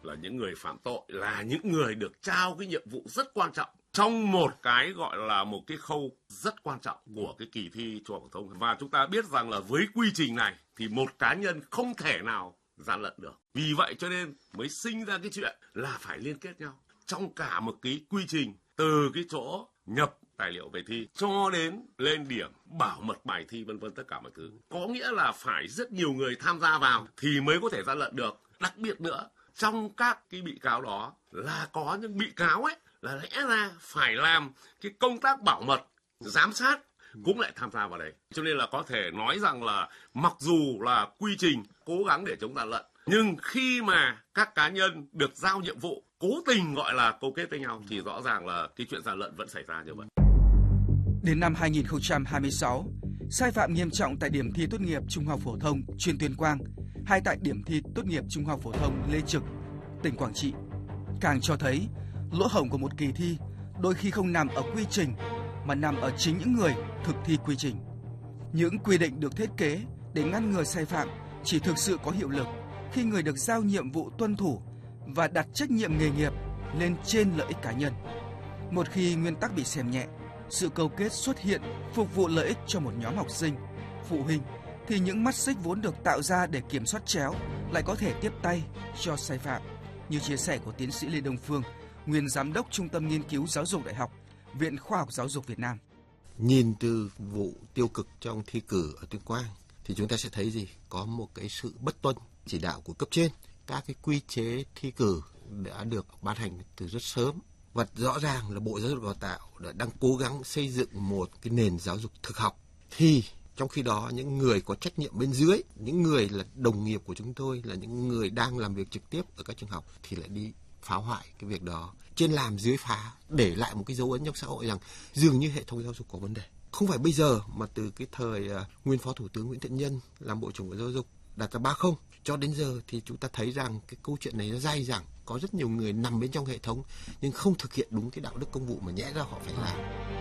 là những người phạm tội, là những người được trao cái nhiệm vụ rất quan trọng trong một cái gọi là một cái khâu rất quan trọng của cái kỳ thi trung học phổ thông. Và chúng ta biết rằng là với quy trình này thì một cá nhân không thể nào gian lận được. Vì vậy cho nên mới sinh ra cái chuyện là phải liên kết nhau trong cả một cái quy trình, từ cái chỗ nhập tài liệu về thi cho đến lên điểm, bảo mật bài thi, vân vân, tất cả mọi thứ. Có nghĩa là phải rất nhiều người tham gia vào thì mới có thể gian lận được. Đặc biệt nữa, trong các cái bị cáo đó là có những bị cáo ấy là lẽ ra phải làm cái công tác bảo mật, giám sát cũng lại tham gia vào đấy. Cho nên là có thể nói rằng là mặc dù là quy trình cố gắng để chống gian lận, nhưng khi mà các cá nhân được giao nhiệm vụ cố tình gọi là câu kết với nhau thì rõ ràng là cái chuyện gian lận vẫn xảy ra như vậy. Đến năm 2026, sai phạm nghiêm trọng tại điểm thi tốt nghiệp trung học phổ thông chuyên Tuyên Quang hay tại điểm thi tốt nghiệp trung học phổ thông Lê Trực, tỉnh Quảng Trị càng cho thấy lỗ hổng của một kỳ thi đôi khi không nằm ở quy trình mà nằm ở chính những người thực thi quy trình. Những quy định được thiết kế để ngăn ngừa sai phạm chỉ thực sự có hiệu lực khi người được giao nhiệm vụ tuân thủ và đặt trách nhiệm nghề nghiệp lên trên lợi ích cá nhân. Một khi nguyên tắc bị xem nhẹ, sự câu kết xuất hiện phục vụ lợi ích cho một nhóm học sinh, phụ huynh, thì những mắt xích vốn được tạo ra để kiểm soát chéo lại có thể tiếp tay cho sai phạm, như chia sẻ của tiến sĩ Lê Đông Phương, nguyên giám đốc Trung tâm Nghiên cứu Giáo dục Đại học, Viện Khoa học Giáo dục Việt Nam. Nhìn từ vụ tiêu cực trong thi cử ở Tuyên Quang thì chúng ta sẽ thấy gì? Có một cái sự bất tuân chỉ đạo của cấp trên. Các cái quy chế thi cử đã được ban hành từ rất sớm. Và rõ ràng là Bộ Giáo dục Đào tạo đang cố gắng xây dựng một cái nền giáo dục thực học. Thì trong khi đó những người có trách nhiệm bên dưới, những người là đồng nghiệp của chúng tôi, là những người đang làm việc trực tiếp ở các trường học thì lại đi phá hoại cái việc đó. Trên làm dưới phá, để lại một cái dấu ấn trong xã hội rằng dường như hệ thống giáo dục có vấn đề. Không phải bây giờ mà từ cái thời nguyên Phó Thủ tướng Nguyễn Thiện Nhân làm Bộ trưởng Bộ Giáo dục đạt cả 30 cho đến giờ thì chúng ta thấy rằng cái câu chuyện này nó dai dẳng. Có rất nhiều người nằm bên trong hệ thống nhưng không thực hiện đúng cái đạo đức công vụ mà nhẽ ra họ phải làm.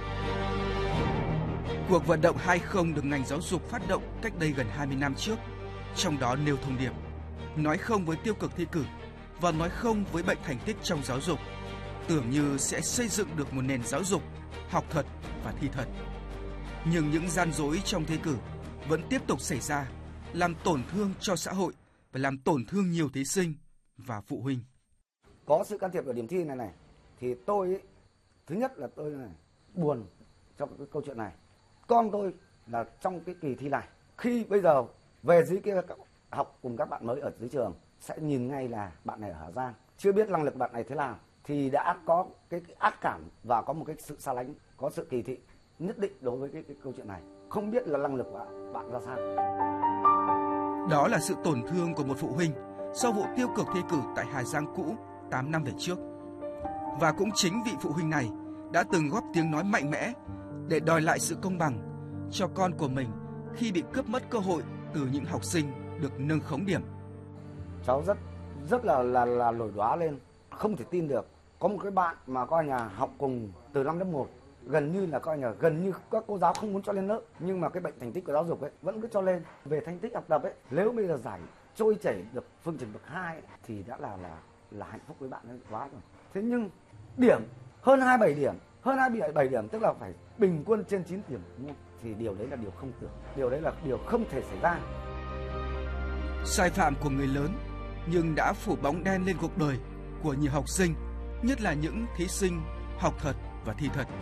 Cuộc vận động 20 được ngành giáo dục phát động cách đây gần 20 năm trước, trong đó nêu thông điệp nói không với tiêu cực thi cử và nói không với bệnh thành tích trong giáo dục, tưởng như sẽ xây dựng được một nền giáo dục học thật và thi thật. Nhưng những gian dối trong thi cử vẫn tiếp tục xảy ra, làm tổn thương cho xã hội và làm tổn thương nhiều thí sinh và phụ huynh. Có sự can thiệp ở điểm thi này thì tôi thứ nhất là tôi buồn trong cái câu chuyện này. Con tôi là trong cái kỳ thi này, khi bây giờ về dưới kia học cùng các bạn mới ở dưới trường sẽ nhìn ngay là bạn này ở Hà Giang, chưa biết năng lực bạn này thế nào thì đã có cái ác cảm và có một cái sự xa lánh, có sự kỳ thị nhất định đối với cái câu chuyện này, không biết là năng lực của bạn ra sao. Đó là sự tổn thương của một phụ huynh sau vụ tiêu cực thi cử tại Hà Giang cũ 8 năm về trước. Và cũng chính vị phụ huynh này đã từng góp tiếng nói mạnh mẽ để đòi lại sự công bằng cho con của mình khi bị cướp mất cơ hội từ những học sinh được nâng khống điểm. Cháu rất là nổi đoá lên, không thể tin được. Có một cái bạn mà coi nhà học cùng từ năm lớp 1, gần như các cô giáo không muốn cho lên lớp, nhưng mà cái bệnh thành tích của giáo dục ấy vẫn cứ cho lên. Về thành tích học tập ấy, nếu bây giờ giải trôi chảy được phương trình bậc 2 thì đã là hạnh phúc với bạn ấy quá rồi. Thế nhưng điểm hơn 27 điểm tức là phải bình quân trên 9 điểm thì điều đấy là điều không tưởng, điều đấy là điều không thể xảy ra. Sai phạm của người lớn nhưng đã phủ bóng đen lên cuộc đời của nhiều học sinh, nhất là những thí sinh học thật và thi thật.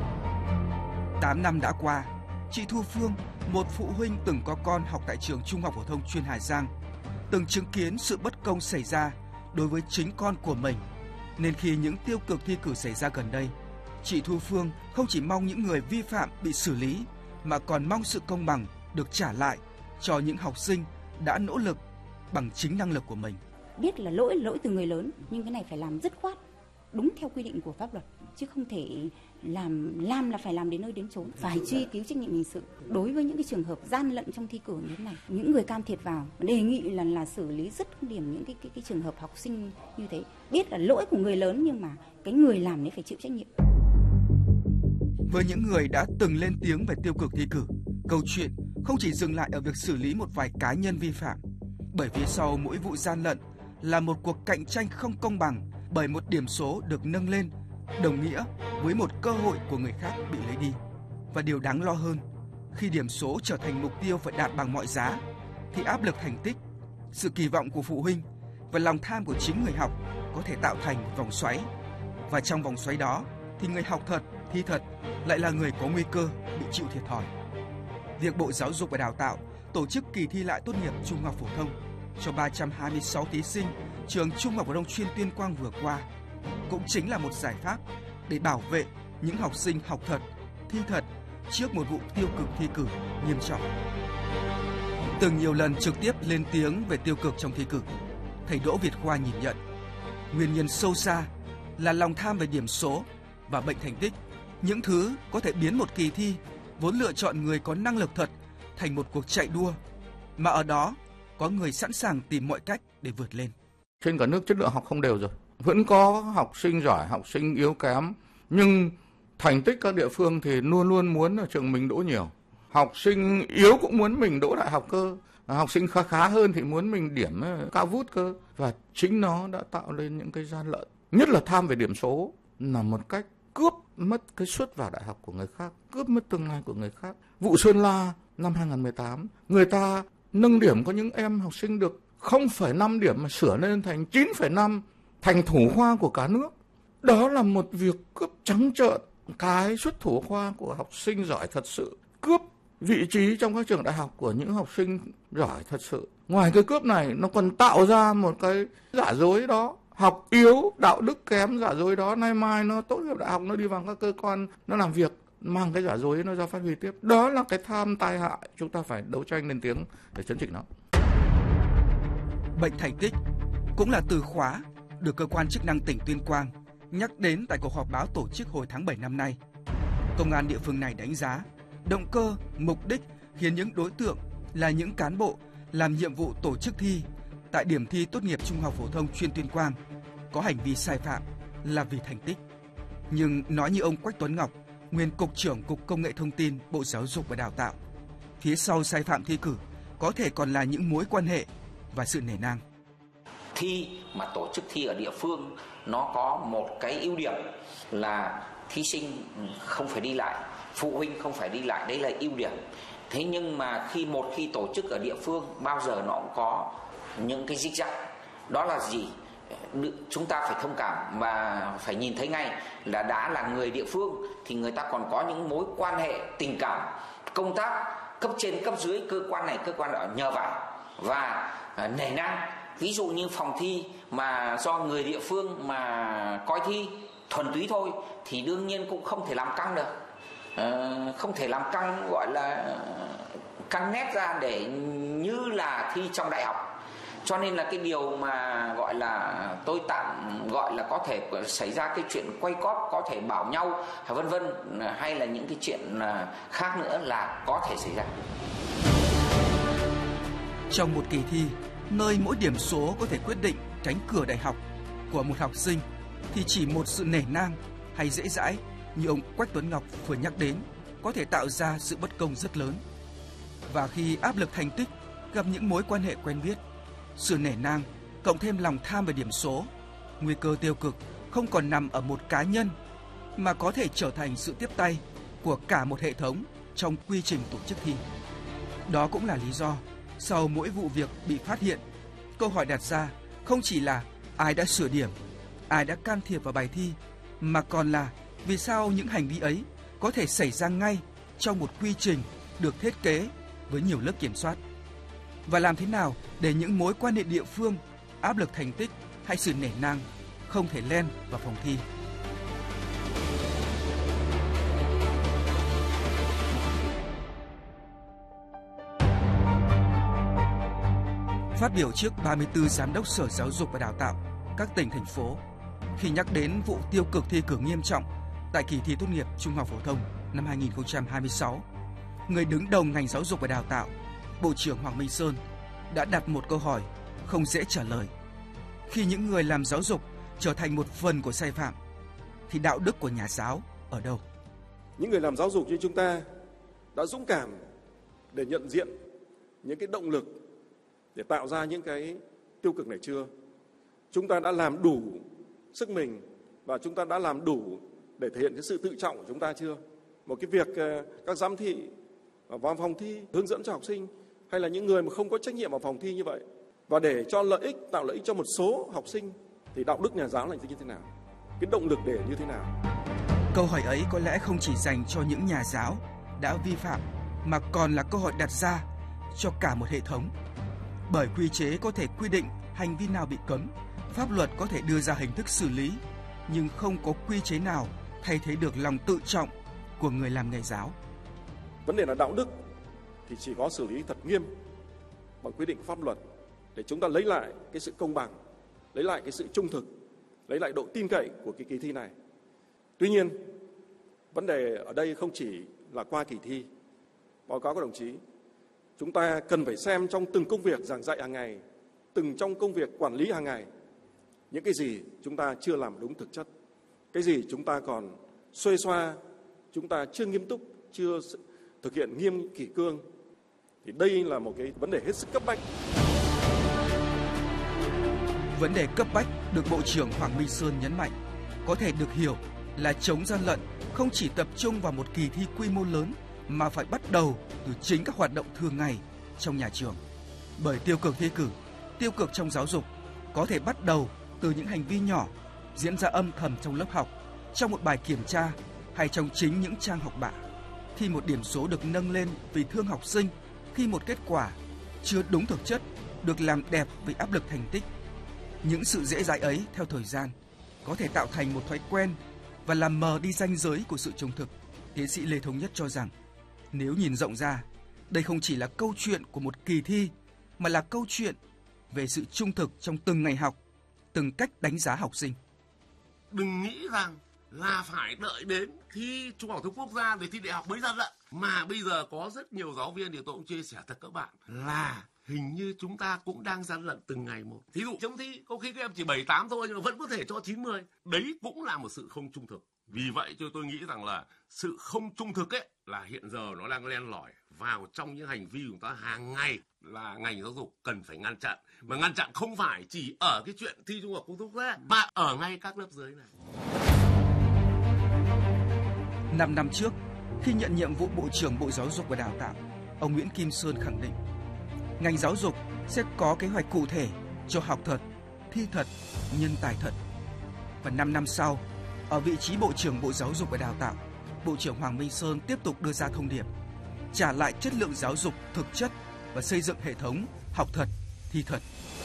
8 năm đã qua, chị Thu Phương, một phụ huynh từng có con học tại trường Trung học phổ thông chuyên Hà Giang, từng chứng kiến sự bất công xảy ra đối với chính con của mình. Nên khi những tiêu cực thi cử xảy ra gần đây, chị Thu Phương không chỉ mong những người vi phạm bị xử lý mà còn mong sự công bằng được trả lại cho những học sinh đã nỗ lực bằng chính năng lực của mình. Biết là lỗi từ người lớn, nhưng cái này phải làm dứt khoát, đúng theo quy định của pháp luật, chứ không thể làm là phải làm đến nơi đến chốn. Phải truy cứu trách nhiệm hình sự đối với những cái trường hợp gian lận trong thi cử như thế này. Những người can thiệp vào đề nghị là xử lý dứt điểm những cái trường hợp học sinh như thế. Biết là lỗi của người lớn nhưng mà cái người làm đấy phải chịu trách nhiệm. Với những người đã từng lên tiếng về tiêu cực thi cử, câu chuyện không chỉ dừng lại ở việc xử lý một vài cá nhân vi phạm, bởi phía sau mỗi vụ gian lận là một cuộc cạnh tranh không công bằng bởi một điểm số được nâng lên đồng nghĩa với một cơ hội của người khác bị lấy đi. Và điều đáng lo hơn, khi điểm số trở thành mục tiêu phải đạt bằng mọi giá, thì áp lực thành tích, sự kỳ vọng của phụ huynh và lòng tham của chính người học có thể tạo thành vòng xoáy. Và trong vòng xoáy đó thì người học thật, thi thật lại là người có nguy cơ bị chịu thiệt thòi. Việc Bộ Giáo dục và Đào tạo tổ chức kỳ thi lại tốt nghiệp trung học phổ thông cho 326 thí sinh trường Trung học phổ thông chuyên Tuyên Quang vừa qua cũng chính là một giải pháp để bảo vệ những học sinh học thật, thi thật trước một vụ tiêu cực thi cử nghiêm trọng. Từng nhiều lần trực tiếp lên tiếng về tiêu cực trong thi cử, thầy Đỗ Việt Khoa nhìn nhận nguyên nhân sâu xa là lòng tham về điểm số và bệnh thành tích, những thứ có thể biến một kỳ thi vốn lựa chọn người có năng lực thật thành một cuộc chạy đua, mà ở đó có người sẵn sàng tìm mọi cách để vượt lên. Trên cả nước chất lượng học không đều rồi, vẫn có học sinh giỏi, học sinh yếu kém, nhưng thành tích các địa phương thì luôn luôn muốn ở trường mình đỗ nhiều. Học sinh yếu cũng muốn mình đỗ đại học cơ, học sinh khá hơn thì muốn mình điểm cao vút cơ. Và chính nó đã tạo lên những cái gian lận, nhất là tham về điểm số, là một cách cướp mất cái suất vào đại học của người khác, cướp mất tương lai của người khác. Vụ Sơn La năm 2018, người ta nâng điểm có những em học sinh được 0,5 điểm mà sửa lên thành 9,5, thành thủ khoa của cả nước. Đó là một việc cướp trắng trợn cái suất thủ khoa của học sinh giỏi thật sự, cướp vị trí trong các trường đại học của những học sinh giỏi thật sự. Ngoài cái cướp này, nó còn tạo ra một cái giả dối đó. Học yếu, đạo đức kém, giả dối đó, nay mai nó tốt nghiệp đại học, nó đi vào các cơ quan, nó làm việc, mang cái giả dối nó ra phát huy tiếp. Đó là cái tham tai hại, chúng ta phải đấu tranh lên tiếng để chấn chỉnh nó. Bệnh thành tích cũng là từ khóa được cơ quan chức năng tỉnh Tuyên Quang nhắc đến tại cuộc họp báo tổ chức hồi tháng 7 năm nay. Công an địa phương này đánh giá động cơ, mục đích khiến những đối tượng là những cán bộ làm nhiệm vụ tổ chức thi tại điểm thi tốt nghiệp trung học phổ thông chuyên Tuyên Quang có hành vi sai phạm là vì thành tích. Nhưng nói như ông Quách Tuấn Ngọc, nguyên Cục trưởng Cục Công nghệ Thông tin Bộ Giáo dục và Đào tạo, phía sau sai phạm thi cử có thể còn là những mối quan hệ và sự nể nang. Thi mà tổ chức thi ở địa phương nó có một cái ưu điểm là thí sinh không phải đi lại, phụ huynh không phải đi lại, đấy là ưu điểm. Thế nhưng mà khi tổ chức ở địa phương bao giờ nó cũng có những cái rích rắc. Đó là gì? Chúng ta phải thông cảm và phải nhìn thấy ngay là đã là người địa phương thì người ta còn có những mối quan hệ tình cảm, công tác cấp trên cấp dưới, cơ quan này cơ quan đó nhờ vào và nể nang. Ví dụ như phòng thi mà do người địa phương mà coi thi thuần túy thôi thì đương nhiên cũng không thể làm căng được, không thể làm căng gọi là căng nét ra để như là thi trong đại học. Cho nên là cái điều mà gọi là tôi tạm gọi là có thể xảy ra cái chuyện quay cóp, có thể bảo nhau vân vân, hay là những cái chuyện khác nữa là có thể xảy ra. Trong một kỳ thi, nơi mỗi điểm số có thể quyết định cánh cửa đại học của một học sinh, thì chỉ một sự nể nang hay dễ dãi như ông Quách Tuấn Ngọc vừa nhắc đến có thể tạo ra sự bất công rất lớn. Và khi áp lực thành tích gặp những mối quan hệ quen biết, sự nể nang cộng thêm lòng tham về điểm số, nguy cơ tiêu cực không còn nằm ở một cá nhân mà có thể trở thành sự tiếp tay của cả một hệ thống trong quy trình tổ chức thi. Đó cũng là lý do sau mỗi vụ việc bị phát hiện, câu hỏi đặt ra không chỉ là ai đã sửa điểm, ai đã can thiệp vào bài thi, mà còn là vì sao những hành vi ấy có thể xảy ra ngay trong một quy trình được thiết kế với nhiều lớp kiểm soát. Và làm thế nào để những mối quan hệ địa phương, áp lực thành tích hay sự nể nang không thể len vào phòng thi. Phát biểu trước 34 giám đốc Sở Giáo dục và Đào tạo các tỉnh, thành phố khi nhắc đến vụ tiêu cực thi cử nghiêm trọng tại kỳ thi tốt nghiệp trung học phổ thông năm 2026, người đứng đầu ngành giáo dục và đào tạo, Bộ trưởng Hoàng Minh Sơn đã đặt một câu hỏi không dễ trả lời. Khi những người làm giáo dục trở thành một phần của sai phạm, thì đạo đức của nhà giáo ở đâu? Những người làm giáo dục như chúng ta đã dũng cảm để nhận diện những cái động lực để tạo ra những cái tiêu cực này chưa? chúng ta đã làm đủ sức mình và chúng ta đã làm đủ để thể hiện cái sự tự trọng của chúng ta chưa? Một cái việc các giám thị vào phòng thi hướng dẫn cho học sinh hay là những người mà không có trách nhiệm vào phòng thi như vậy và để cho tạo lợi ích cho một số học sinh thì đạo đức nhà giáo là như thế nào? Cái động lực để như thế nào? Câu hỏi ấy có lẽ không chỉ dành cho những nhà giáo đã vi phạm mà còn là câu hỏi đặt ra cho cả một hệ thống. Bởi quy chế có thể quy định hành vi nào bị cấm, pháp luật có thể đưa ra hình thức xử lý, nhưng không có quy chế nào thay thế được lòng tự trọng của người làm nghề giáo. Vấn đề là đạo đức thì chỉ có xử lý thật nghiêm bằng quy định pháp luật để chúng ta lấy lại cái sự công bằng, lấy lại cái sự trung thực, lấy lại độ tin cậy của cái kỳ thi này. Tuy nhiên, vấn đề ở đây không chỉ là qua kỳ thi. Báo cáo các đồng chí, chúng ta cần phải xem trong từng công việc giảng dạy hàng ngày, trong công việc quản lý hàng ngày, những cái gì chúng ta chưa làm đúng thực chất, cái gì chúng ta còn xuê xoa, chúng ta chưa nghiêm túc, chưa thực hiện nghiêm kỷ cương. Thì đây là một cái vấn đề hết sức cấp bách. Vấn đề cấp bách được Bộ trưởng Hoàng Minh Sơn nhấn mạnh có thể được hiểu là chống gian lận không chỉ tập trung vào một kỳ thi quy mô lớn mà phải bắt đầu từ chính các hoạt động thường ngày trong nhà trường. Bởi tiêu cực thi cử, tiêu cực trong giáo dục có thể bắt đầu từ những hành vi nhỏ diễn ra âm thầm trong lớp học, trong một bài kiểm tra hay trong chính những trang học bạ. Khi một điểm số được nâng lên vì thương học sinh, khi một kết quả chưa đúng thực chất được làm đẹp vì áp lực thành tích. Những sự dễ dãi ấy theo thời gian có thể tạo thành một thói quen và làm mờ đi ranh giới của sự trung thực. Tiến sĩ Lê Thống Nhất cho rằng nếu nhìn rộng ra, đây không chỉ là câu chuyện của một kỳ thi mà là câu chuyện về sự trung thực trong từng ngày học, từng cách đánh giá học sinh. Đừng nghĩ rằng là phải đợi đến thi Trung học phổ thông quốc gia rồi thi đại học mới gian lận. Mà bây giờ có rất nhiều giáo viên thì tôi cũng chia sẻ thật các bạn là hình như chúng ta cũng đang gian lận từng ngày một. Thí dụ chấm thi có khi các em chỉ 7-8 thôi nhưng mà vẫn có thể cho 90. Đấy cũng là một sự không trung thực. Vì vậy cho tôi nghĩ rằng là sự không trung thực ấy là hiện giờ nó đang len lỏi vào trong những hành vi của chúng ta hàng ngày, là ngành giáo dục cần phải ngăn chặn. Mà ngăn chặn không phải chỉ ở cái chuyện thi Trung học phổ thông quốc gia mà ở ngay các lớp dưới này. 5 năm trước, khi nhận nhiệm vụ Bộ trưởng Bộ Giáo dục và Đào tạo, ông Nguyễn Kim Sơn khẳng định ngành giáo dục sẽ có kế hoạch cụ thể cho học thật, thi thật, nhân tài thật. Và 5 năm sau, ở vị trí Bộ trưởng Bộ Giáo dục và Đào tạo, Bộ trưởng Hoàng Minh Sơn tiếp tục đưa ra thông điệp trả lại chất lượng giáo dục thực chất và xây dựng hệ thống học thật, thi thật.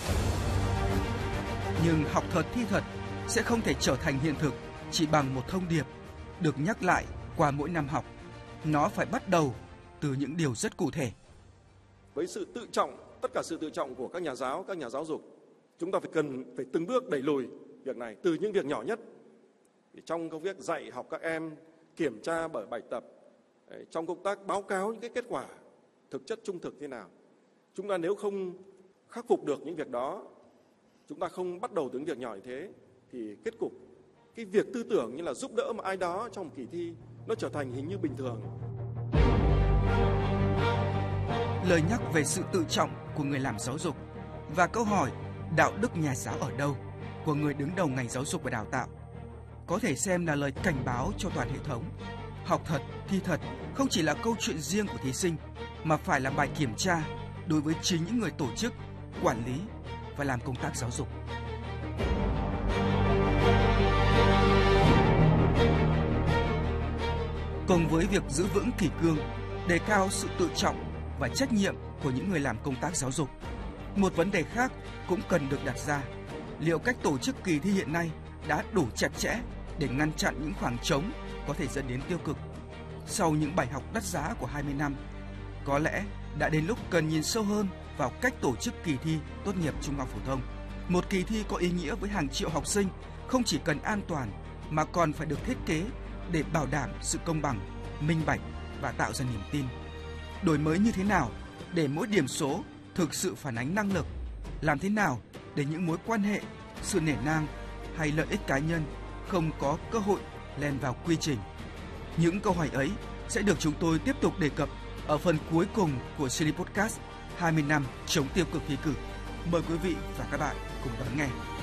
Nhưng học thật, thi thật sẽ không thể trở thành hiện thực chỉ bằng một thông điệp được nhắc lại qua mỗi năm học. Nó phải bắt đầu từ những điều rất cụ thể. Với sự tự trọng, tất cả sự tự trọng của các nhà giáo dục, chúng ta phải từng bước đẩy lùi việc này từ những việc nhỏ nhất. Trong công việc dạy học các em, kiểm tra bởi bài tập, trong công tác báo cáo những cái kết quả thực chất trung thực thế nào. Chúng ta nếu không khắc phục được những việc đó, chúng ta không bắt đầu từ những việc nhỏ như thế, thì kết cục cái việc tư tưởng như là giúp đỡ một ai đó trong một kỳ thi nó trở thành hình như bình thường. Lời nhắc về sự tự trọng của người làm giáo dục và câu hỏi đạo đức nhà giáo ở đâu của người đứng đầu ngành giáo dục và đào tạo có thể xem là lời cảnh báo cho toàn hệ thống. Học thật, thi thật không chỉ là câu chuyện riêng của thí sinh mà phải là bài kiểm tra đối với chính những người tổ chức, quản lý và làm công tác giáo dục. Cùng với việc giữ vững kỷ cương, đề cao sự tự trọng và trách nhiệm của những người làm công tác giáo dục, một vấn đề khác cũng cần được đặt ra. Liệu cách tổ chức kỳ thi hiện nay đã đủ chặt chẽ để ngăn chặn những khoảng trống có thể dẫn đến tiêu cực? Sau những bài học đắt giá của 20 năm, có lẽ đã đến lúc cần nhìn sâu hơn vào cách tổ chức kỳ thi tốt nghiệp trung học phổ thông. Một kỳ thi có ý nghĩa với hàng triệu học sinh không chỉ cần an toàn mà còn phải được thiết kế để bảo đảm sự công bằng, minh bạch và tạo ra niềm tin. Đổi mới như thế nào để mỗi điểm số thực sự phản ánh năng lực? Làm thế nào để những mối quan hệ, sự nể nang hay lợi ích cá nhân không có cơ hội len vào quy trình? Những câu hỏi ấy sẽ được chúng tôi tiếp tục đề cập ở phần cuối cùng của series podcast 20 năm chống tiêu cực thi cử. Mời quý vị và các bạn cùng đón nghe.